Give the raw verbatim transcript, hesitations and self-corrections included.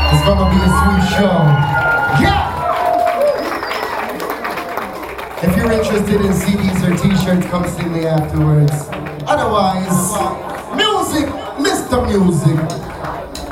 It's gonna be a sweet show. Yeah! If you're interested in C Ds or t-shirts, come see me afterwards. Otherwise, music, Mister Music.